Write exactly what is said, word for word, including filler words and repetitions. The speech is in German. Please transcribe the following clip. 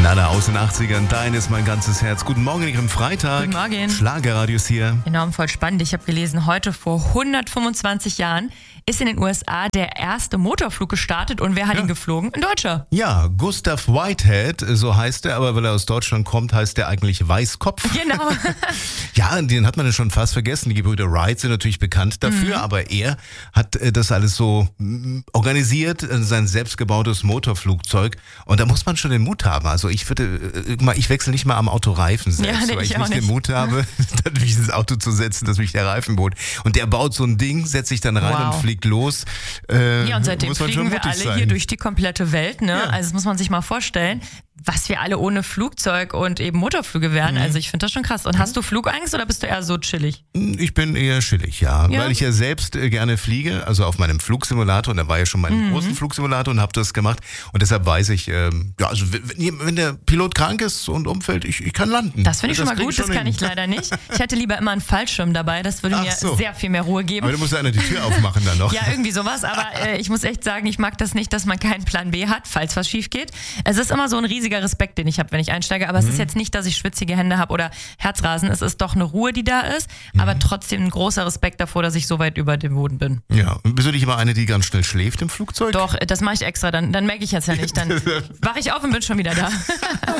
Nana aus den achtzigern, dein ist mein ganzes Herz. Guten Morgen in Ihrem Freitag. Guten Morgen. Schlagerradios hier. Enorm voll spannend. Ich habe gelesen, heute vor hundertfünfundzwanzig Jahren ist in den U S A der erste Motorflug gestartet. Und wer hat Ja. ihn geflogen? Ein Deutscher. Ja, Gustav Whitehead, so heißt er, aber weil er aus Deutschland kommt, heißt er eigentlich Weißkopf. Genau. Ja, den hat man ja schon fast vergessen. Die Gebrüder Wright sind natürlich bekannt dafür, mhm. aber er hat äh, das alles so mm, organisiert, äh, sein selbstgebautes Motorflugzeug. Und da muss man schon den Mut haben. Also ich würde, äh, mal, ich wechsle nicht mal am Autoreifen selbst, Ja, nee, weil ich, ich nicht auch den nicht. Mut habe, mich ins Auto zu setzen, dass mich der Reifen bohrt. Und der baut so ein Ding, setzt sich dann rein Wow. und fliegt los. Äh, Ja, und seitdem muss man schon fliegen wir mutig alle sein. hier durch die komplette Welt. Ne? Ja. Also das muss man sich mal vorstellen, was wir alle ohne Flugzeug und eben Motorflüge wären. Mhm. Also ich finde das schon krass. Und hast du Flugangst oder bist du eher so chillig? Ich bin eher chillig, ja, Ja. weil ich ja selbst äh, gerne fliege, also auf meinem Flugsimulator, und da war ja schon mein Mhm. großen Flugsimulator und habe das gemacht und deshalb weiß ich, ähm, ja, also wenn, wenn der Pilot krank ist und umfällt, ich, ich kann landen. Das finde ich schon mal krieg gut, das schon kann hin. ich leider nicht. Ich hätte lieber immer einen Fallschirm dabei, das würde Ach mir so. sehr viel mehr Ruhe geben. Aber du musst ja einer die Tür aufmachen dann noch. Ja, irgendwie sowas, aber äh, ich muss echt sagen, ich mag das nicht, dass man keinen Plan B hat, falls was schief geht. Es ist immer so ein riesiger Respekt, den ich habe, wenn ich einsteige, aber es ist jetzt nicht, dass ich schwitzige Hände habe oder Herzrasen, es ist doch eine Ruhe, die da ist, aber trotzdem ein großer Respekt davor, dass ich so weit über dem Boden bin. Ja, und bist du nicht immer eine, die ganz schnell schläft im Flugzeug? Doch, das mache ich extra, dann, dann merke ich jetzt ja nicht, dann wache ich auf und bin schon wieder da.